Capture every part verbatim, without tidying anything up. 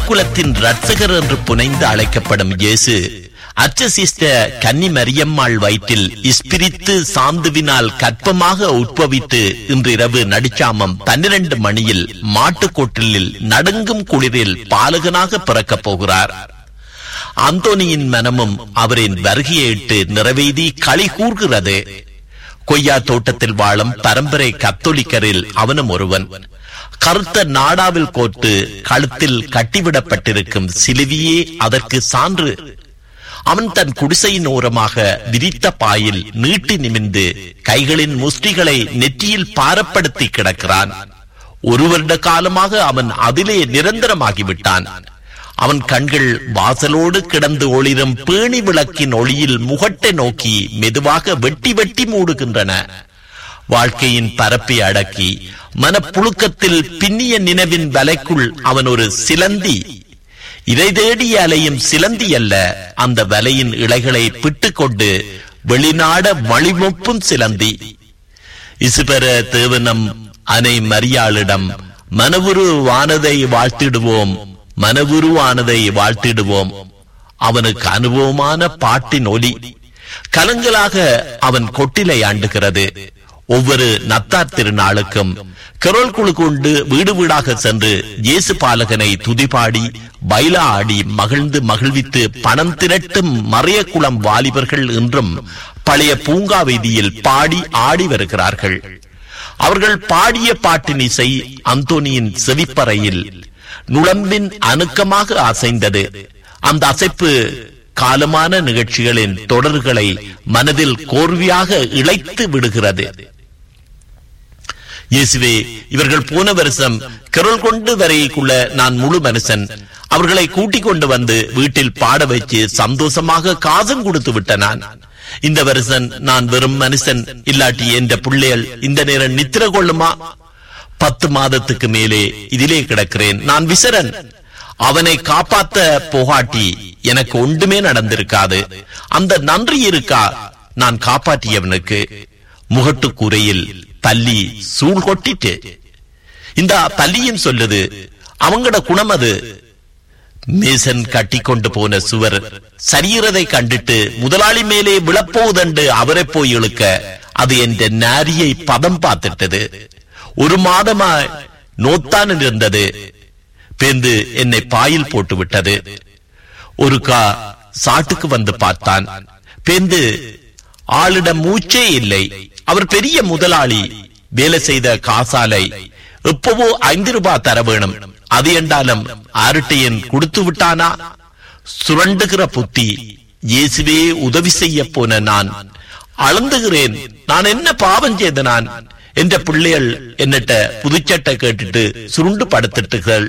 மனுக்குலத்தின் ரட்சகர் என்று புனைந்து அழைக்கப்படும் இயேசு அர்ச்சசிஸ்ட கன்னி மரியம்மாள் வயிற்றில் இஸ்பிரித்து சாந்துவினால் கற்பமாக உட்பவித்து இன்றிரவு நடிச்சாமம் பன்னிரண்டு மணியில் மாட்டுக்கொட்டிலில் நடுங்கும் குளிரில் பாலகனாக பிறக்கப் போகிறார். அந்தோனியின் மனமும் அவரின் வருகையிட்டு நிறைவேதி களி கூர்கிறது. கொய்யா தோட்டத்தில் வாழும் பரம்பரை கத்தோலிக்கரில் அவனும் ஒருவன். கருத்த நாடாவில் கோட்டு கழுத்தில் கட்டிவிடப்பட்டிருக்கும் சிலுவையே அதற்கு சான்று. அவன் தன் குடிசையின் ஓரமாக விரித்த பாயில் நீட்டி நிமிர்ந்து கைகளின் முஷ்டிகளை நெற்றியில் பாரப்படுத்தி கிடக்கிறான். ஒரு வருட காலமாக அவன் அதிலே நிரந்தரமாகிவிட்டான். அவன் கண்கள் வாசலோடு கிடந்து ஒளிரும் பேணி விளக்கின் ஒளியில் முகட்டை நோக்கி மெதுவாக வெட்டி வெட்டி மூடுகின்றன. வாழ்க்கையின் பரப்பை அடக்கி மனப்புழுக்கத்தில் பின்னிய நினைவின் வலைக்குள் அவன் ஒரு சிலந்தி. இதை தேடிய அலையும் சிலந்தி அல்ல, அந்த வலையின் இலைகளை பிட்டு கொண்டு வெளிநாட வழிமொப்பும் சிலந்தி. இசுபெற தேவனம் அனை மரியாளிடம் மனவுருவானதை வாழ்த்திடுவோம், மனவுருவானதை வாழ்த்திடுவோம். அவனுக்கு அனுபவமான பாட்டின் ஒலி கலங்களாக அவன் கொட்டிலை ஆண்டுகிறது. ஒவ்வொரு நத்தார் திருநாளுக்கும் கரோல் குழு கொண்டு வீடு வீடாக சென்று இயேசு பாலகனை துதிபாடி பைலா ஆடி மகிழ்ந்து மகிழ்வித்து பணம் திரட்டும் மறையக்குளம் வாலிபர்கள் இன்றும் பழைய பூங்கா வீதியில் பாடி ஆடி வருகிறார்கள். அவர்கள் பாடிய பாட்டின் இசை அந்தோனியின் செவிப்பறையில் நுழம்பின் அணுக்கமாக அசைந்தது. அந்த அசைப்பு காலமான நிகழ்ச்சிகளின் தொடர்களை மனதில் கோர்வையாக இழைத்து விடுகிறது. இயேசுவே, இவர்கள் போன வருஷம் கரோல் கொண்டு வரைக்குள்ள நான் முழு மனுஷன். அவர்களை கூட்டிக் கொண்டு வந்து வீட்டில் பாட வச்சு சந்தோஷமாக காசும் கொடுத்து விட்ட நான். இந்த வருஷம் நான் வெறும் மனுஷன். இல்லாட்டி என்ற பிள்ளைகள் இந்த நேரம் நித்திர கொள்ளுமா? பத்து மாதத்துக்கு மேலே இதிலே கிடக்கிறேன். நான் விசரன். அவனை காப்பாத்த போகாட்டி எனக்கு ஒன்றுமே நடந்திருக்காது. அந்த நன்றி இருக்கா நான் காப்பாற்றியவனுக்கு? முகட்டுக்கூரையில் பள்ளி சூழ் கொட்டிட்டு இந்த பள்ளியும் சொல்லுது, அவங்களோட குணம் அது. மேசன் கட்டி கொண்டு போன சுவர் சரீரதை கண்டிட்டு முதலாளி மேலே விழப்போதண்டு அவரை போய் இழுக்க அது என்ற நாரியை பதம் பார்த்துட்டது. ஒரு மாதமா நோத்தான் இருந்தது. பேந்து என்னை பாயில் போட்டு விட்டது. ஒரு கா சாட்டுக்கு வந்து பார்த்தான். பேந்து ஆளிடம் மூச்சே இல்லை. அவர் பெரிய முதலாளி. வேலை செய்த காசாலை எப்பவோ ஐந்து ரூபாய் தர வேணும். அது என்றாலும் ஆருட்டையன் கொடுத்து விட்டானா? சுரண்டுகிற புத்தி. இயேசுவே உதவி செய்ய போன நான் அளந்துகிறேன். நான் என்ன பாவம் செய்த நான்? என்ற பிள்ளைகள் என்னட்ட புதுச்சட்டை கேட்டுட்டு சுருண்டு படுத்துட்டுகள்.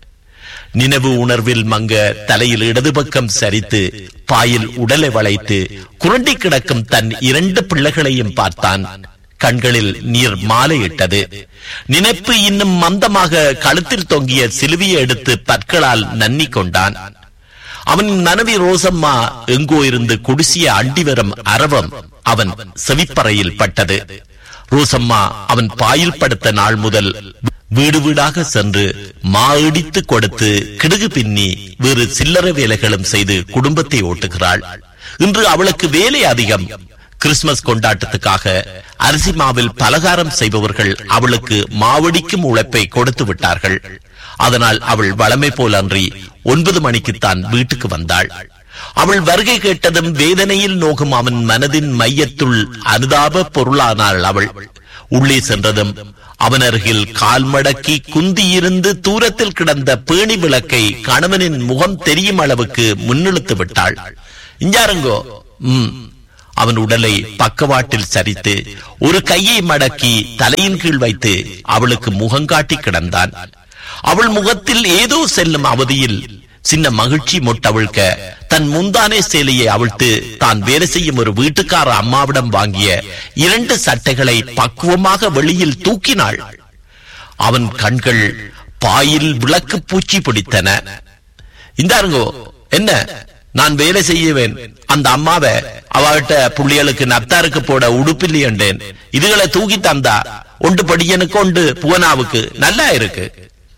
நினைவு உணர்வில் மங்க தலையில் இடது பக்கம் சரித்து பாயில் உடலை வளைத்து குரண்டி கிடக்கும் தன் இரண்டு பிள்ளைகளையும் பார்த்தான். கண்களில் நீர் மாலையிட்டது. நினைப்பு இன்னும் மந்தமாக கழுத்தில் தொங்கிய சிலுவையை எடுத்து பற்களால் நன்னி கொண்டான். அவன் மனைவி ரோசம்மா எங்கோ இருந்து குடிசிய அண்டி வரும் அரவம் அவன் செவிப்பறையில் பட்டது. ரோசம்மா அவன் பாயில் படுத்த நாள் முதல் வீடு வீடாக சென்று மா இடித்து கொடுத்து கிடுகு பின்னி வேறு சில்லறை வேலைகளும் செய்து குடும்பத்தை ஓட்டுகிறாள். இன்று அவளுக்கு வேலை அதிகம். கிறிஸ்துமஸ் கொண்டாட்டத்துக்காக அரிசி மாவில் பலகாரம் செய்பவர்கள் அவளுக்கு மாவடிக்கும் உழைப்பை கொடுத்து விட்டார்கள். அதனால் அவள் வளமை போல் அன்றி ஒன்பது மணிக்குத்தான் வீட்டுக்கு வந்தாள். அவள் வருகை கேட்டதும் வேதனையில் நோகும் அவன் மனதின் மையத்துள் அனுதாப பொருளானாள். அவள் உள்ளே சென்றதும் அவன் அருகில் கால் மடக்கி குந்தியிருந்து தூரத்தில் கிடந்த பேணி விளக்கை கணவனின் முகம் தெரியும் அளவுக்கு முன்னெழுத்து விட்டாள். இஞ்சாருங்கோ. உம் அவன் உடலை பக்கவாட்டில் சரித்து ஒரு கையை மடக்கி தலையின் கீழ் வைத்து அவளுக்கு முகங்காட்டி கிடந்தான். அவள் முகத்தில் ஏதோ செல்லும் அவதியில் சின்ன மகிழ்ச்சி மொட்டவிழ்க்க தன் முந்தானே சேலையை அவிழ்த்து தான் வேலை செய்யும் ஒரு வீட்டுக்கார அம்மாவிடம் வாங்கிய இரண்டு சட்டைகளை பக்குவமாக வெளியில் தூக்கினாள். அவன் கண்கள் பாயில் விளக்கு பூச்சி பிடித்தன. இந்தாருங்கோ, என்ன நான் வேலை செய்வேன். அந்த அம்மாவை அவகிட்ட புள்ளிகளுக்கு நத்தாருக்கு போட உடுப்பில்லை என்றேன். இதுகளை தூக்கி தந்தா ஒன்று படியனுக்கு ஒன்று புவனாவுக்கு நல்லா இருக்கு.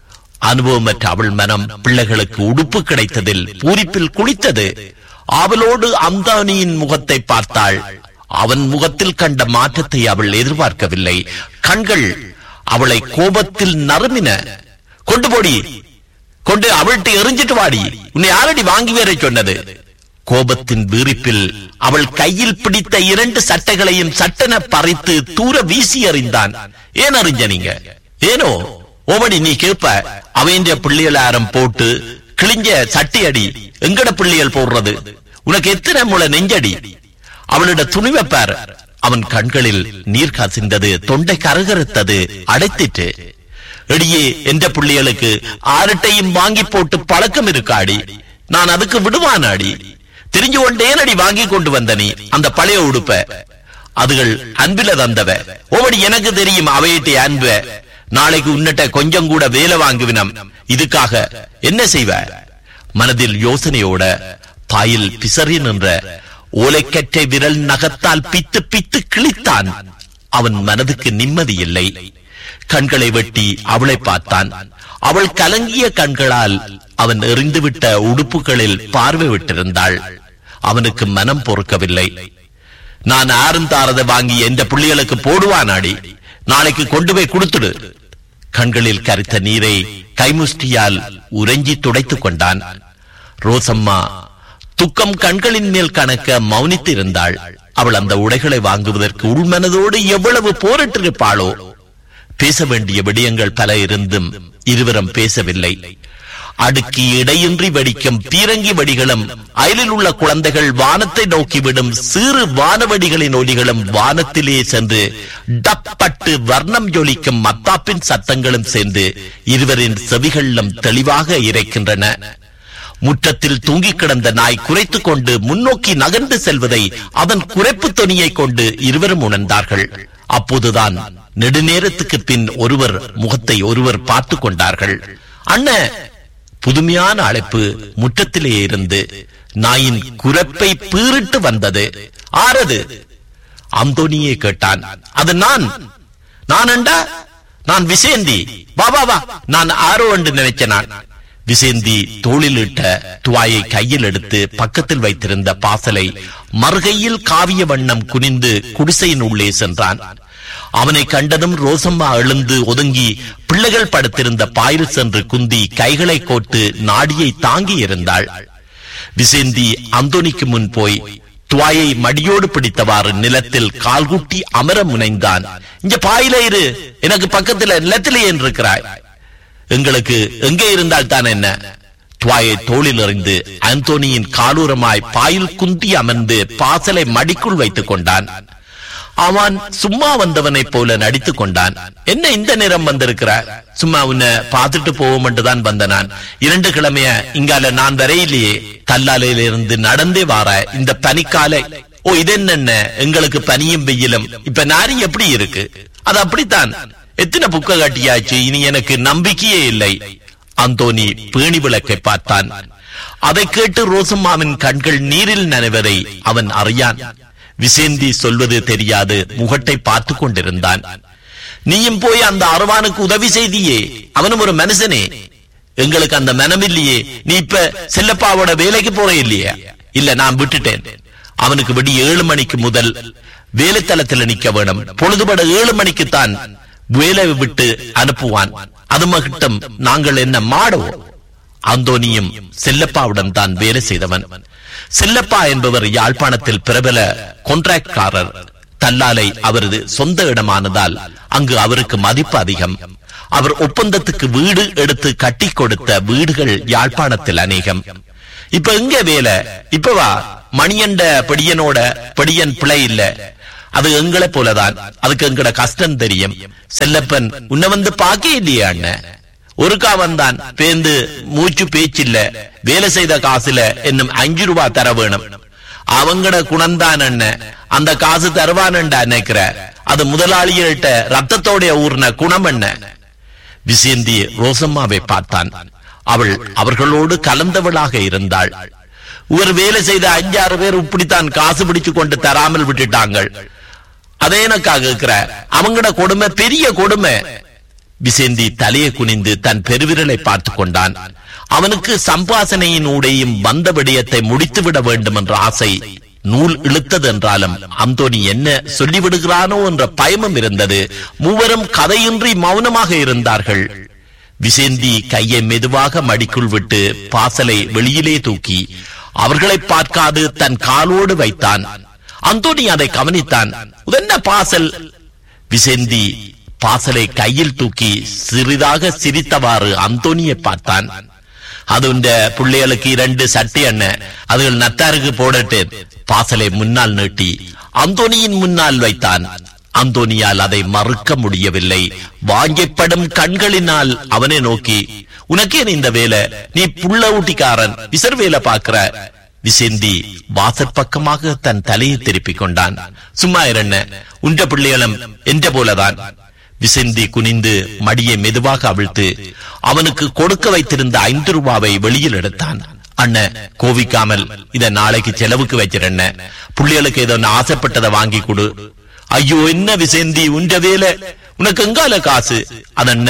அனுபவமற்ற அவள் மனம் பிள்ளைகளுக்கு உடுப்பு கிடைத்ததில் பூரிப்பில் குளித்தது. அவளோடு அந்தோனியின் முகத்தை பார்த்தாள். அவன் முகத்தில் கண்ட மாற்றத்தை அவள் எதிர்பார்க்கவில்லை. கண்கள் அவளை கோபத்தில் நறுமின. கொண்டு போடி, கொண்டு அவள்கிட்ட எரிஞ்சிட்டு வாடி, உன்னை யாரடி வாங்கி வேற சொன்னது? கோபத்தின் வீரிப்பில் அவள் கையில் பிடித்த இரண்டு சட்டைகளையும் சட்டென பறித்து தூர வீசி எறிந்தான். ஏன் அறிஞ்ச நீங்க? ஏனோ ஓமடி நீ கேப்ப, அவன் பிள்ளைகளாரம் போட்டு கிழிஞ்ச சட்டி அடி எங்கட பிள்ளைகள் போடுறது, உனக்கு எத்தனை முளை நெஞ்சடி? அவளிட துணிவைப்பார். அவன் கண்களில் நீர் கசிந்தது, தொண்டை கருகறுத்தது, அடைத்திட்டு. எடியே, என்ற பிள்ளைகளுக்கு ஆரட்டையும் வாங்கி போட்டு பழக்கம் இருக்காடி, நான் அதுக்கு விடுவானாடி? தெரிஞ்சு கொண்டேன் அடி வாங்கி கொண்டு வந்த நீ அந்த பழைய உடுப்ப. அதுகள் அன்பில தந்தவ. ஓடி எனக்கு தெரியும் அவையிட்ட அன்ப. நாளைக்கு உன்னிட்ட கொஞ்சம் கூட வேலை வாங்குவினம். இதுக்காக என்ன செய்வ? மனதில் யோசனையோட பாயில் பிசறி நின்ற ஓலைக்கற்றை விரல் நகத்தால் பித்து பித்து கிழித்தான். அவன் மனதுக்கு நிம்மதி இல்லை. கண்களை வெட்டி அவளை பார்த்தான். அவள் கலங்கிய கண்களால் அவன் எறிந்துவிட்ட உடுப்புகளில் பார்வை விட்டிருந்தாள். அவனுக்கு மனம் பொறுக்கவில்லை. நான் ஆறும் தாரதை வாங்கி எந்த புள்ளிகளுக்கு போடுவானாடி, நாளைக்கு கொண்டு போய் கொடுத்துடு. கண்களில் கரித்த நீரை கைமுஷ்டியால் உறைஞ்சி துடைத்துக் கொண்டான். ரோசம்மா துக்கம் கண்களின் மேல் கணக்க மௌனித்து இருந்தாள். அவள் அந்த உடைகளை வாங்குவதற்கு உள்மனதோடு எவ்வளவு போரிட்டிருப்பாளோ. பேச வேண்டிய விடயங்கள் பல இருந்தும் இருவரும் பேசவில்லை. அடுக்கி இடையின்றி வெடிக்கும் பீரங்கி வெடிகளும், அயலில் உள்ள குழந்தைகள் வானத்தை நோக்கிவிடும் சிறு வானவடிகளின் ஒலிகளும், வானத்திலே சென்று டப்பட்டு வர்ணம் ஜொலிக்கும் மத்தாப்பின் சத்தங்களும் சேர்ந்து இருவரின் செவிகளிலும் தெளிவாக இறைக்கின்றன. முற்றத்தில் தூங்கி கிடந்த நாய் குறைத்துக் கொண்டு முன்னோக்கி நகர்ந்து செல்வதை அதன் குறைப்பு தொனியை கொண்டு இருவரும் உணர்ந்தார்கள். அப்போதுதான் நெடுநேரத்துக்கு பின் ஒருவர் முகத்தை ஒருவர் பார்த்து கொண்டார்கள். அண்ணன்! புதுமையான அழைப்பு முற்றத்திலே இருந்து நாயின் குரப்பை பீறிட்டு வந்தது. ஆறது? அந்தோனியே கேட்டான். அது நான். நான் அண்டா? நான் விசேந்தி. வா வா வா, நான் ஆரோ என்று நினைச்ச. நான் விசேந்தி தோளில் இட்ட துவாயை கையில் எடுத்து பக்கத்தில் வைத்திருந்த பாசலை மறுகையில் காவிய வண்ணம் குனிந்து குடிசையின் உள்ளே சென்றான். அவனை கண்டதும் ரோசம்மா எழுந்து ஒதுங்கி பிள்ளைகள் படுத்திருந்த பாயில் சென்று குந்தி கைகளை கோட்டு நாடியை தாங்கி இருந்தாள். விசேந்தி அந்தோனிக்கு முன் போய் துவாயை மடியோடு பிடித்தவாறு நிலத்தில் கால்குட்டி அமர முனைந்தான். இங்க பாயில இரு, எனக்கு பக்கத்துல நிலத்திலே இருக்கிறாய். எங்களுக்கு எங்கே இருந்தால் தான் என்ன? துவாயை தோளில் எறிந்து அந்தோனியின் காலூரமாய் பாயில் குந்தி அமர்ந்து பாசலை மடிக்குள் வைத்துக் கொண்டான். அவன் சும்மா வந்தவனை போல நடித்துக் கொண்டான். என்ன இந்த நேரம் வந்திருக்கிற? சும்மா உன்னை பார்த்துட்டு போவோம் என்றுதான் வந்த நான். இரண்டு கிழமைய இங்கால நான் வரையிலேயே கல்லாலையிலிருந்து நடந்தே வார இந்த பனிக்காலை. ஓ, இது என்ன எங்களுக்கு பனியும் வெயிலும். இப்ப நாரி எப்படி இருக்கு? அது அப்படித்தான். எத்தனை புக்க கட்டியாச்சு, இனி எனக்கு நம்பிக்கையே இல்லை. அந்தோனி பேணி விளக்கை பார்த்தான். அதை கேட்டு ரோசம்மாவின் கண்கள் நீரில் நனைவதை அவன் அறியான். விசேந்தி சொல்வது தெரியாது முகட்டை பார்த்து கொண்டிருந்தான். நீயும் போய் அந்த அரவானுக்கு உதவி செய்தியே, அவனும் ஒரு மனுஷனே. எங்களுக்கு அந்த மனமில்லையே. நீ இப்ப செல்லப்பாவோட வேலைக்கு போற இல்லையா? இல்ல, நான் விட்டுட்டேன். அவனுக்கு விடி ஏழு மணிக்கு முதல் வேலைத்தளத்தில் நிக்க வேணும். பொழுதுபட ஏழு மணிக்குத்தான் வேலை விட்டு அனுப்புவான். அது மட்டும் நாங்கள் என்ன மாடுவோம்? அந்தோனியும் செல்லப்பாவுடன் தான் வேலை செய்தவன். செல்லப்பா என்பவர் யாழ்ப்பாணத்தில் பிரபல கான்ட்ராக்ட்காரர். தல்லாலை அவரது சொந்த இடமானதால் அங்கு அவருக்கு மதிப்பு அதிகம். அவர் ஒப்பந்தத்துக்கு வீடு எடுத்து கட்டி கொடுத்த வீடுகள் யாழ்ப்பாணத்தில் அநேகம். இப்ப எங்க வேலை? இப்பவா மணியண்ட படியனோட படியன் பிழை இல்ல, அது எங்களை போலதான். அதுக்கு எங்கட கஷ்டம் தெரியும். செல்லப்பன் உன்னை வந்து பாக்க இல்லையா அண்ணன்? ஒருக்கா வந்தான், பேந்து மூச்சு பேச்சில்ல. வேலை செய்த காசுல இன்னும் அஞ்சு ரூபா தர வேணும். அவங்கட குணந்தான் அண்ணன். அந்த காசு தருவான்டா நினைக்கிற? அது முதலாளிகிட்ட ரத்தத்தோடைய ஊர்ன குணம் என்ன? விசேந்தி ரோசம்மாவை பார்த்தான். அவள் அவர்களோடு கலந்தவளாக இருந்தாள். ஒரு வேலை செய்த அஞ்சாறு பேர் இப்படித்தான் காசு பிடிச்சு கொண்டு தராமல் விட்டுட்டாங்க. அதே எனக்காக இருக்கிற அவங்கட கொடுமை பெரிய கொடுமை. விசேந்தி தலையை குனிந்து தன் பெருவிரலை பார்த்து கொண்டான். அவனுக்கு சம்பாசனையினூடையும் வந்த விடயத்தை முடித்துவிட வேண்டும் என்ற ஆசை நூல் இழுத்தது என்றாலும் அந்தோனி என்ன சொல்லிவிடுகிறானோ என்ற பயமும் இருந்தது. மூவரும் கதையின்றி மௌனமாக இருந்தார்கள். விசேந்தி கையை மெதுவாக மடிக்குள் விட்டு பாசலை வெளியிலே தூக்கி அவர்களை பார்க்காது தன் காலோடு வைத்தான். அந்தோனி அதை கவனித்தான். என்ன பாசல்? விசேந்தி பாசலை கையில் தூக்கி சிறிதாக சிரித்தவாறு அந்தோனியை பார்த்தான். அது இந்த பிள்ளைகளுக்கு இரண்டு சட்டை என்ன, அதுகள் நத்தாருக்கு போடட்டு. பாசலை முன்னால் நீட்டி அந்தோனியின் முன்னால் வைத்தான். அந்தோனியால் அதை மறுக்க முடியவில்லை. வாங்கிப்படும் கண்களினால் அவனை நோக்கி, உனக்கே இந்த வேலை, நீ புள்ள ஊட்டிக்காரன், விசர் வேலை பார்க்கிற. விசேந்தி வாசற்பக்கமாக தன் தலையை திருப்பிக் கொண்டான். சும்மா இருண்ண, உன்ற பிள்ளைகளும் என்ற போலதான். விசேந்தி குனிந்து மடியை மெதுவாக அவிழ்த்து அவனுக்கு கொடுக்க வைத்திருந்த ஐந்து ரூபாவை வெளியில் எடுத்தான். அண்ணன் கோவிக்காமல் இத நாளைக்கு செலவுக்கு வைக்கிறண்ண, பிள்ளைகளுக்கு ஏதோ ஆசைப்பட்டதை வாங்கி கொடு. ஐயோ என்ன விசேந்தி, உன்ற வேலை, உனக்கு எங்கால காசு? அதென்ன,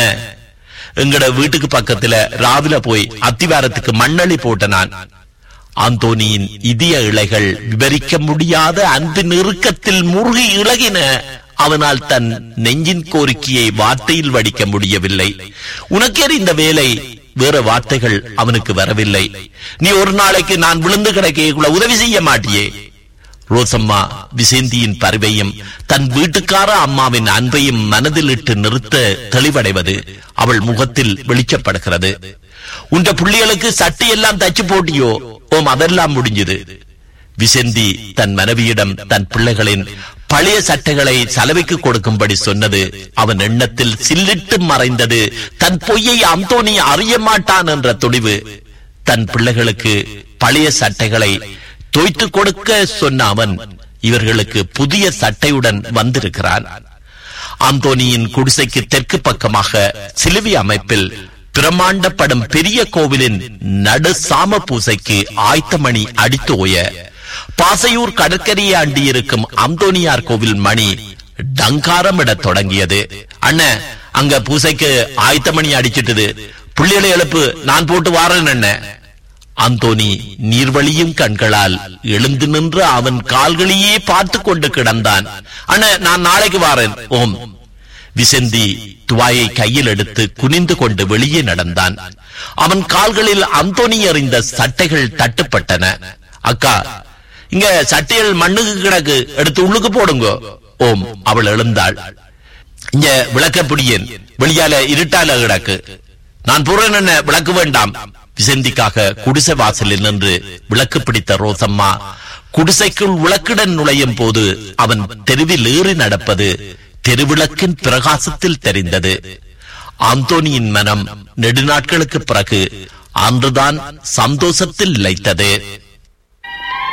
எங்கட வீட்டுக்கு பக்கத்துல ராவில போய் அத்திவாரத்துக்கு மண்ணளி போட்ட நான். அந்தோனியின் இதய இழைகள் விவரிக்க முடியாத அன்பு நெருக்கத்தில் முருகி இழகின. அவனால் தன் நெஞ்சின் கோரிக்கையை வார்த்தையில் வடிக்க முடியவில்லை. உனக்கே இந்த வேலை, வேற வார்த்தைகள் அவனுக்கு வரவில்லை. நீ ஒரு நாளைக்கு நான் விழுந்து கிடக்க உதவி செய்ய மாட்டியே? ரோசம்மா விசேந்தியின் பரிவையும் தன் வீட்டுக்கார அம்மாவின் அன்பையும் மனதில் இட்டு நிறுத்த தெளிவடைவது அவள் முகத்தில் வெளிச்சப்படுகிறது. உன்ற புள்ளிகளுக்கு சட்டி எல்லாம் தச்சு போட்டியோ? ஓம், அதெல்லாம் முடிஞ்சது. விசேந்தி தன் மனைவியிடம் தன் பிள்ளைகளின் பழைய சட்டைகளை சலவைக்கு கொடுக்கும்படி சொன்னது அவன் எண்ணத்தில் சில்லிட்டு மறைந்தது. தன் பொய்யை அந்தோனி அறிய மாட்டான் என்ற துணிவு. தன் பிள்ளைகளுக்கு பழைய சட்டைகளை தோய்த்து கொடுக்க சொன்ன அவன் இவர்களுக்கு புதிய சட்டையுடன் வந்திருக்கிறான். அந்தோனியின் குடிசைக்கு தெற்கு பக்கமாக சிலுவை அமைப்பில் பிரமாண்டப்படும் பெரிய கோவிலின் நடு சாம பூசைக்கு ஆயத்தமணி அடித்து ஓய பாசையூர் கடற்கரையை அண்டி இருக்கும் அந்தோனியார் கோவில் மணி டங்காரமிட தொடங்கியது. அண்ணன், அங்க பூசைக்கு ஆயத்தமணி அடிச்சிட்டது, புள்ளிகளை எழுப்பு, நான் போட்டு வாரேன் என்ன. அந்தோனி நீர்வழியும் கண்களால் எழுந்து நின்று அவன் கால்களையே பார்த்து கொண்டு கிடந்தான். அண்ணன், நான் நாளைக்கு வாரேன். ஓம். விசேந்தி துவாயை கையில் எடுத்து குனிந்து கொண்டு வெளியே நடந்தான். அவன் கால்களில் அந்தோனி எறிந்த சட்டைகள் தட்டுப்பட்டன. அக்கா, இங்க சட்டைகள் மண்ணுக்கு கிடக்கு, எடுத்து உள்ளுக்கு போடுங்க. ஓம். அவள் எழுந்தாள். இங்க விளக்க பிடியேன், வெளியால இருட்டால கிடக்கு, நான் போறேன் என்ன, விளக்கு வேண்டாம். விசேந்திக்காக குடிசை வாசலில் நின்று விளக்கு பிடித்த ரோசம்மா குடிசைக்குள் விளக்குடன் நுழையும் போது அவன் தெருவில் ஏறி நடப்பது தெருவிளக்கின் பிரகாசத்தில் தெரிந்தது. அந்தோனியின் மனம் நெடுநாட்களுக்கு பிறகு அன்றுதான் சந்தோஷத்தில் இழைத்தது.